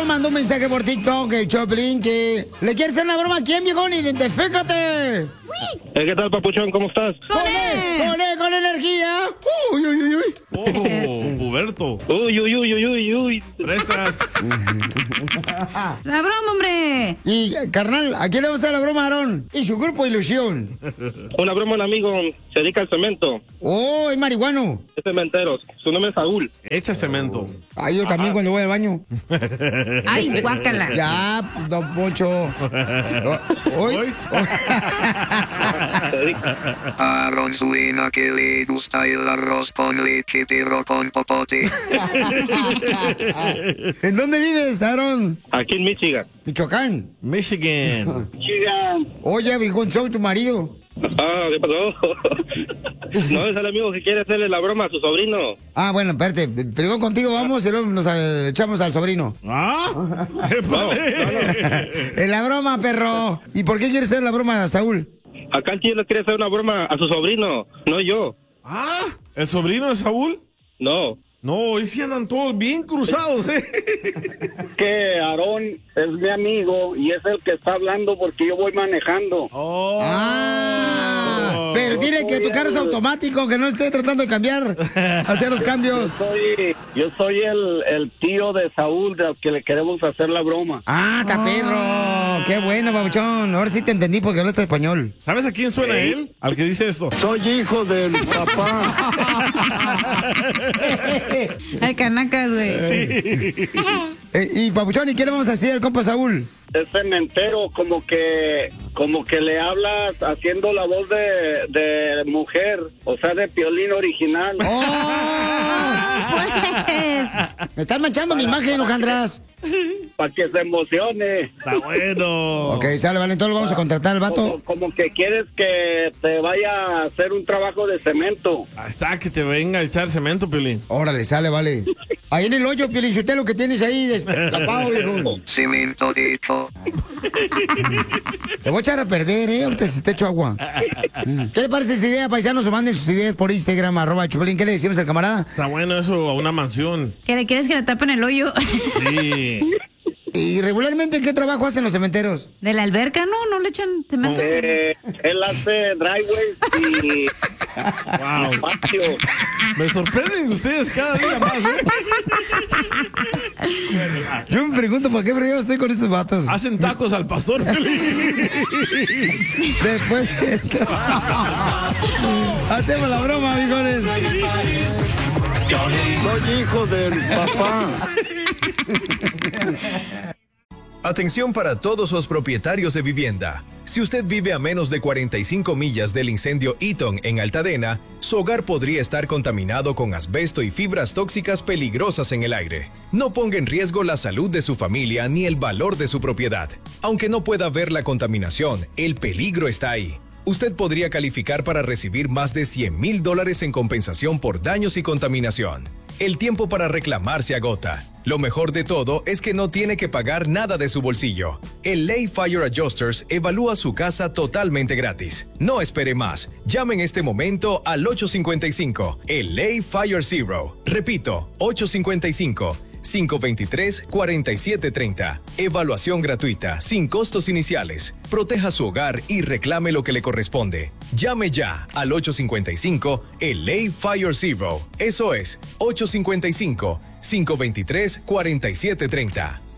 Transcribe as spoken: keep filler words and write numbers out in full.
mandó un mensaje por TikTok, el Choplin, que le quiere hacer una broma a quién, viejón, identifícate. Eh, ¿Qué tal, papuchón? ¿Cómo estás? ¡Con él! ¡Con él, con energía! ¡Uy, uy, uy, uy! ¡Oh, puberto! ¡Uy, uy, uy, uy, uy, uy! ¡Prestas! ¡La broma, hombre! Y, carnal, ¿a quién le vamos a hacer la broma, Aarón? Y su grupo Ilusión. Una broma, un amigo se dedica al cemento. ¡Oh, es marihuano! Es cementero. Su nombre es Saúl. Echa cemento. Ay, yo también cuando voy al baño. ¡Ay, guácala! Ya, don Poncho. ¿Hoy? ¿Hoy? Aaron suena que le gusta el arroz con leche pero con popote. ¿En dónde vives, Aarón? Aquí en Michigan. Michoacán. Michigan. Michigan. Oye, viejón, soy tu marido. Ah, ¿qué pasó? No, es el amigo que quiere hacerle la broma a su sobrino. Ah, bueno, espérate. Primero contigo vamos y luego nos eh, echamos al sobrino. ¿Ah? No, En la broma, perro. ¿Y por qué quieres hacer la broma, Saúl? Acá el tío le quiere hacer una broma a su sobrino, no yo. ¿Ah? ¿El sobrino de Saúl? No. No, hoy sí andan todos bien cruzados, ¿eh? Que Aarón es mi amigo y es el que está hablando porque yo voy manejando. Oh. Ah, pero dile que tu carro es automático, que no esté tratando de cambiar, hacer los cambios. Yo soy, yo soy el, el tío de Saúl, del que le queremos hacer la broma. Ah, está perro. Qué bueno, babuchón. Ahora sí te entendí porque hablaste español. ¿Sabes a quién suena él? Al que dice esto. Soy hijo del papá. Ay, canacas, güey. Sí. Eh, y babuchón, ¿y qué le vamos a decir al compa Saúl? Es cementero, como que como que le hablas haciendo la voz de, de mujer, o sea, de Piolín original. ¡Oh! Pues. Me están manchando mi imagen, Ojandras. Para que se emocione. Está bueno. Ok, sale, vale, entonces vamos a contratar al vato. Como, como que quieres que te vaya a hacer un trabajo de cemento. Ahí está, que te venga a echar cemento, Piolín. Órale, sale, vale. Ahí en el hoyo, Piolín, usted lo que tienes ahí destapado, viejo. Cemento de hecho. Te voy a echar a perder, ¿eh? Ahorita se te echo agua. ¿Qué le parece esa idea, paisanos? O manden sus ideas por Instagram, arroba Chupelín. ¿Qué le decimos al camarada? Está bueno eso, a una mansión. ¿Que le quieres que le tapen el hoyo? Sí. ¿Y regularmente qué trabajo hacen los cementeros? ¿De la alberca? No, no le echan cemento. Eh, él hace driveways y Wow. patio. Me sorprenden ustedes cada día más, ¿eh? Yo me pregunto por qué, pero yo estoy con estos vatos. Hacen tacos al pastor, Piolín. Después de esto. Hacemos la broma, amigones. Soy hijo del papá. Atención para todos los propietarios de vivienda. Si usted vive a menos de cuarenta y cinco millas del incendio Eaton en Altadena, su hogar podría estar contaminado con asbesto y fibras tóxicas peligrosas en el aire. No ponga en riesgo la salud de su familia ni el valor de su propiedad. Aunque no pueda ver la contaminación, el peligro está ahí. Usted podría calificar para recibir más de cien mil dólares en compensación por daños y contaminación. El tiempo para reclamar se agota. Lo mejor de todo es que no tiene que pagar nada de su bolsillo. El Lay Fire Adjusters evalúa su casa totalmente gratis. No espere más. Llame en este momento al ocho cinco cinco, el Lay Fire Zero. Repito, ocho cinco cinco, cinco dos tres, cuatro siete tres cero. Evaluación gratuita, sin costos iniciales. Proteja su hogar y reclame lo que le corresponde. Llame ya al ocho cinco cinco, el Lay Fire Zero. Eso es, ocho cinco cinco, cinco dos tres, cuatro siete tres cero.